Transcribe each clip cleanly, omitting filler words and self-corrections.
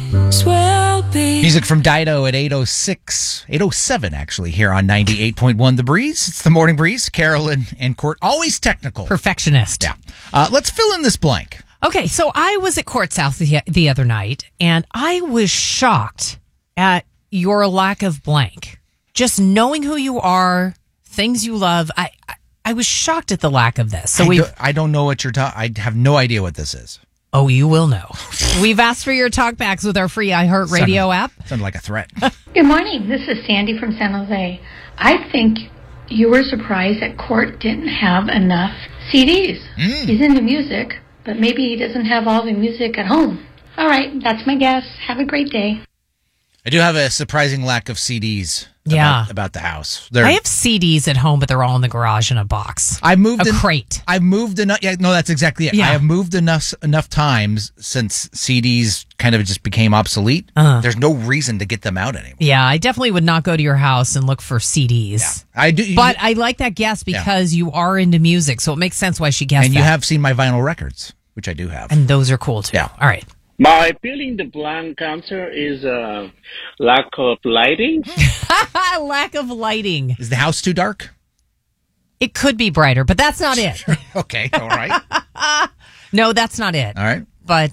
Music from Dido at 8:07 actually, here on 98.1 The Breeze. It's the Morning Breeze. Carolyn and Court, always technical. Perfectionist. Yeah. Let's fill in this blank. Okay, so I was at Court South the other night, and I was shocked at your lack of blank. Just knowing who you are, things you love, I was shocked at the lack of this. So I don't know what you're talking. I have no idea what this is. Oh, you will know. We've asked for your talkbacks with our free iHeartRadio app. Sounded like a threat. Good morning. This is Sandy from San Jose. I think you were surprised that Court didn't have enough CDs. He's into music, but maybe he doesn't have all the music at home. All right, that's my guess. Have a great day. I do have a surprising lack of CDs. About the house. I have CDs at home, but they're all in the garage in a box. Crate. I've moved enough. Yeah, no, that's exactly it. Yeah. I have moved enough times since CDs kind of just became obsolete. There's no reason to get them out anymore. Yeah, I definitely would not go to your house and look for CDs. Yeah, I do. But I like that guess because you are into music, so it makes sense why she guessed and that. you have seen my vinyl records, which I do have. And those are cool, too. Yeah. All right. My feeling the blank answer is lack of lighting. Lack of lighting. Is the house too dark? It could be brighter, but that's not it. Okay, all right. No, that's not it. All right. But,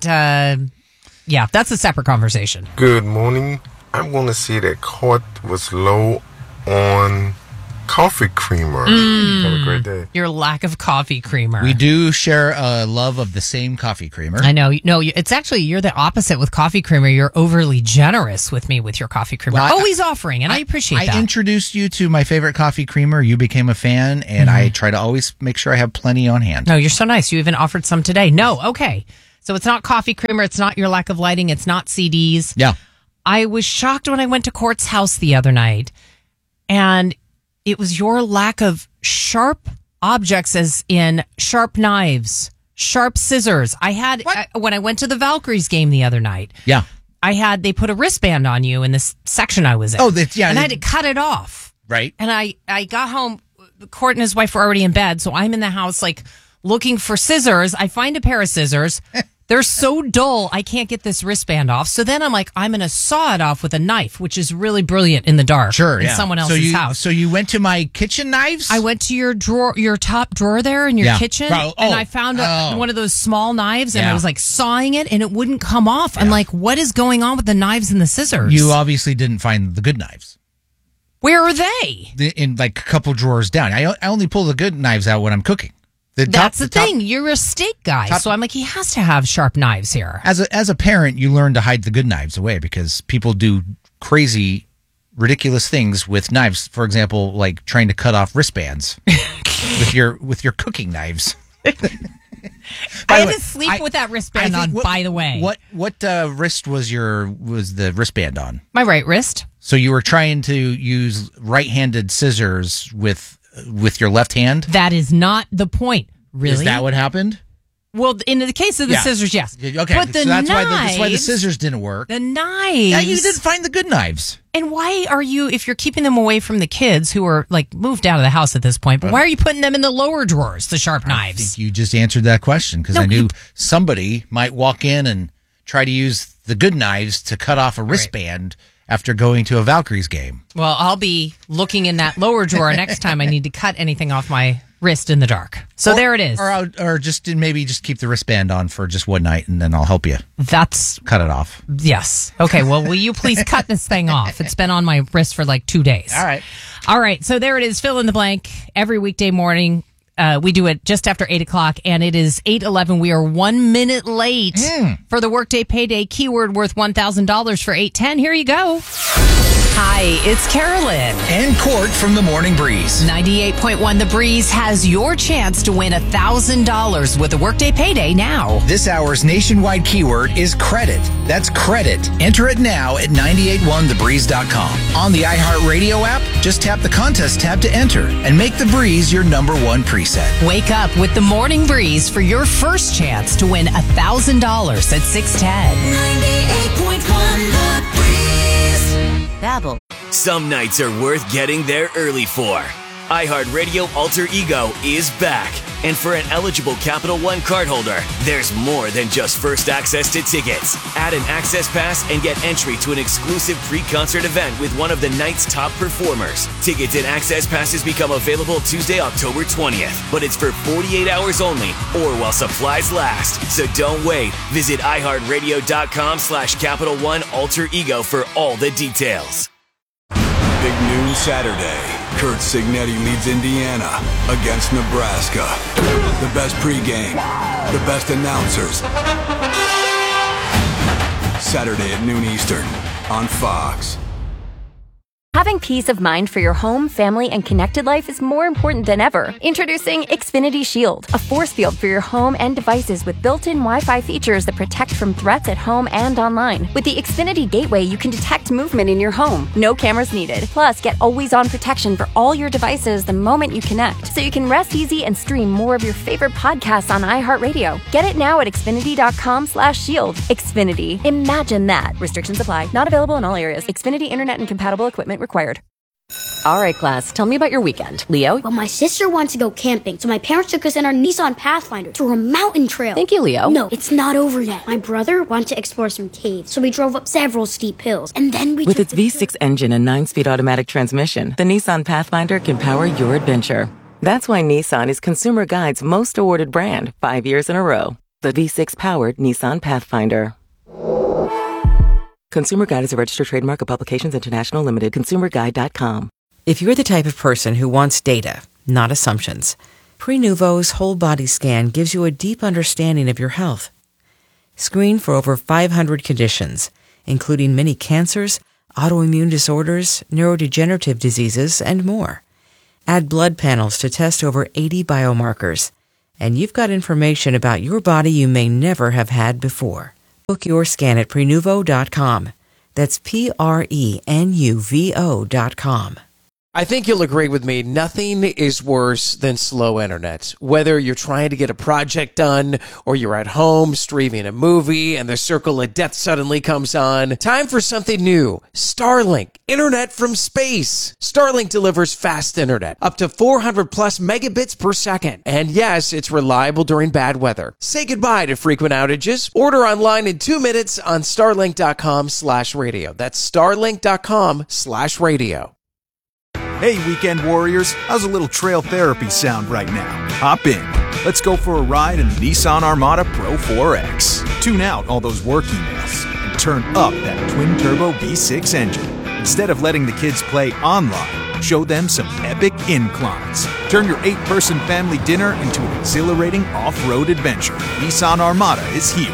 yeah, that's a separate conversation. Good morning. I'm going to say that Court was low on coffee creamer. Have a great day. Your lack of coffee creamer. We do share a love of the same coffee creamer. I know. No, it's actually, you're the opposite with coffee creamer. You're overly generous with me with your coffee creamer. Well, always offering, and I appreciate that. I introduced you to my favorite coffee creamer. You became a fan, and I try to always make sure I have plenty on hand. No, you're so nice. You even offered some today. No, okay. So it's not coffee creamer. It's not your lack of lighting. It's not CDs. Yeah. I was shocked when I went to Court's house the other night, and it was your lack of sharp objects, as in sharp knives, sharp scissors. I had, when I went to the Valkyries game the other night, they put a wristband on you in this section I was in. Oh, yeah. And I had to cut it off. Right. And I got home, Court and his wife were already in bed, so I'm in the house, like, looking for scissors. I find a pair of scissors. They're so dull, I can't get this wristband off. So then I'm like, I'm going to saw it off with a knife, which is really brilliant in the dark. Sure, in someone else's house. So you went to my kitchen knives? I went to your drawer, your top drawer there in your kitchen, and I found one of those small knives, and I was like sawing it, and it wouldn't come off. I'm like, what is going on with the knives and the scissors? You obviously didn't find the good knives. Where are they? In like a couple drawers down. I only pull the good knives out when I'm cooking. That's the thing. You're a steak guy, so I'm like, he has to have sharp knives here. As a parent, you learn to hide the good knives away because people do crazy, ridiculous things with knives. For example, like trying to cut off wristbands with your cooking knives. I had to sleep with that wristband on. By the way, what wrist was the wristband on? My right wrist. So you were trying to use right-handed scissors with your left hand? That is not the point. Really? Is that what happened? Well, in the case of the scissors, yes. Okay, but the so that's knives, why the scissors didn't work. The knives. Yeah, you didn't find the good knives. And why are you, if you're keeping them away from the kids who are like moved out of the house at this point, but why are you putting them in the lower drawers, the sharp knives? I think you just answered that question because I knew somebody might walk in and try to use the good knives to cut off a wristband after going to a Valkyries game. Well, I'll be looking in that lower drawer next time I need to cut anything off my wrist in the dark. So there it is. Or just maybe just keep the wristband on for just one night and then I'll help you. That's cut it off. Yes. Okay. Well, will you please cut this thing off? It's been on my wrist for like 2 days. All right. So there it is. Fill in the blank every weekday morning. We do it just after 8 o'clock, and it is 8:11. We are 1 minute late for the Workday Payday keyword worth $1,000 for 8:10. Here you go. Hi, it's Carolyn. And Court from the Morning Breeze. 98.1 The Breeze has your chance to win $1,000 with the Workday Payday now. This hour's nationwide keyword is credit. That's credit. Enter it now at 981thebreeze.com. On the iHeartRadio app, just tap the contest tab to enter and make The Breeze your #1 preset. Wake up with the Morning Breeze for your first chance to win $1,000 at 6:10. 98.1 The Breeze. Babbel. Some nights are worth getting there early for. iHeartRadio Alter Ego is back. And for an eligible Capital One cardholder, there's more than just first access to tickets. Add an access pass and get entry to an exclusive pre-concert event with one of the night's top performers. Tickets and access passes become available Tuesday, October 20th, but it's for 48 hours only or while supplies last. So don't wait. Visit iHeartRadio.com/Capital One Alter Ego for all the details. Big noon Saturday. Kurt Signetti leads Indiana against Nebraska. The best pregame, the best announcers. Saturday at noon Eastern on Fox. Having peace of mind for your home, family, and connected life is more important than ever. Introducing Xfinity Shield, a force field for your home and devices with built-in Wi-Fi features that protect from threats at home and online. With the Xfinity Gateway, you can detect movement in your home. No cameras needed. Plus, get always-on protection for all your devices the moment you connect, so you can rest easy and stream more of your favorite podcasts on iHeartRadio. Get it now at Xfinity.com/shield. Xfinity. Imagine that. Restrictions apply. Not available in all areas. Xfinity Internet and compatible equipment required. All right, class. Tell me about your weekend. Leo? Well, my sister wants to go camping, so my parents took us in our Nissan Pathfinder to a mountain trail. Thank you, Leo. No, it's not over yet. My brother wanted to explore some caves, so we drove up several steep hills, and then we With its V6 engine and 9-speed automatic transmission, the Nissan Pathfinder can power your adventure. That's why Nissan is Consumer Guide's most awarded brand 5 years in a row. The V6-powered Nissan Pathfinder. Consumer Guide is a registered trademark of Publications International Limited. ConsumerGuide.com. If you're the type of person who wants data, not assumptions, Prenuvo's whole body scan gives you a deep understanding of your health. Screen for over 500 conditions, including many cancers, autoimmune disorders, neurodegenerative diseases, and more. Add blood panels to test over 80 biomarkers, and you've got information about your body you may never have had before. Book your scan at Prenuvo.com. That's Prenuvo.com. I think you'll agree with me, nothing is worse than slow internet. Whether you're trying to get a project done or you're at home streaming a movie and the circle of death suddenly comes on, time for something new. Starlink, internet from space. Starlink delivers fast internet, up to 400 plus megabits per second. And yes, it's reliable during bad weather. Say goodbye to frequent outages. Order online in 2 minutes on starlink.com/radio. That's starlink.com/radio. Hey, weekend warriors, how's a little trail therapy sound right now? Hop in. Let's go for a ride in the Nissan Armada Pro 4X. Tune out all those work emails and turn up that twin-turbo V6 engine. Instead of letting the kids play online, show them some epic inclines. Turn your 8-person family dinner into an exhilarating off-road adventure. Nissan Armada is here.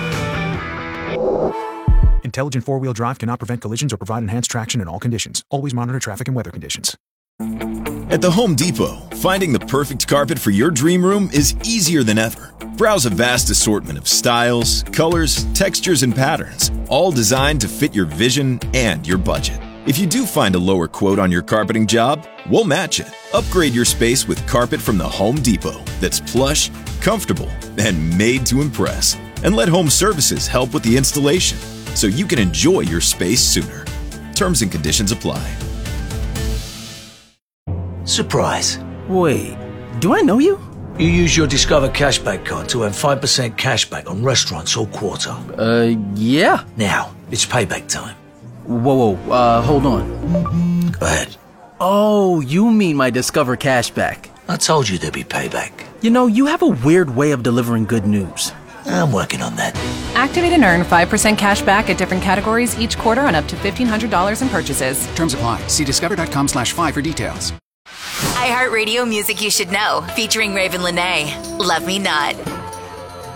Intelligent four-wheel drive cannot prevent collisions or provide enhanced traction in all conditions. Always monitor traffic and weather conditions. At the Home Depot, finding the perfect carpet for your dream room is easier than ever. Browse a vast assortment of styles, colors, textures, and patterns, all designed to fit your vision and your budget. If you do find a lower quote on your carpeting job, we'll match it. Upgrade your space with carpet from the Home Depot that's plush, comfortable, and made to impress. And let Home Services help with the installation so you can enjoy your space sooner. Terms and conditions apply. Surprise. Wait, do I know you? You use your Discover Cashback card to earn 5% cashback on restaurants all quarter. Yeah. Now, it's payback time. Whoa, hold on. Go ahead. Oh, you mean my Discover Cashback. I told you there'd be payback. You know, you have a weird way of delivering good news. I'm working on that. Activate and earn 5% cash back at different categories each quarter on up to $1,500 in purchases. Terms apply. See discover.com/5 for details. iHeartRadio music you should know, featuring Raven Lenae. Love Me Not.